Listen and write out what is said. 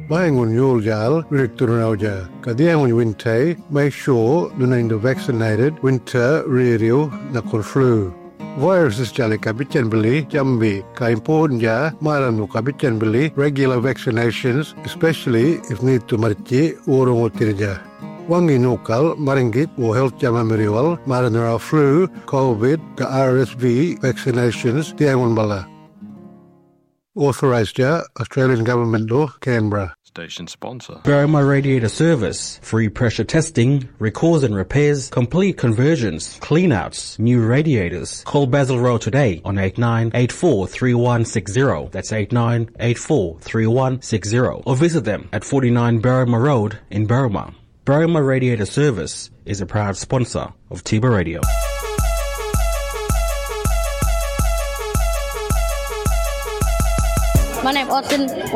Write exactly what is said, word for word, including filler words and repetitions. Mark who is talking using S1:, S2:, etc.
S1: Bahangun Yuljal, Victorinoja, Kadiangun Winte, make sure the vaccinated winter radio nakon flu. Viruses jali kabitan beli jambi kaimpun ja maranu kabitan beli regular vaccinations, especially if need to marci urung utirja. Wangi nukal maringgit o health jama meriwal maranara flu, COVID, ke R S V vaccinations diangun bala. Authorised ja Australian Government law, Canberra.
S2: Station sponsor.
S3: Berrima Radiator Service. Free pressure testing, recalls and repairs, complete conversions, cleanouts, new radiators. Call Basil Road today on eight nine eight four three one six zero. That's eight nine eight four three one six zero. Or visit them at forty-nine Berrima Road in Berrima. Berrima Radiator Service is a proud sponsor of Tiba Radio.
S4: My name is Austin.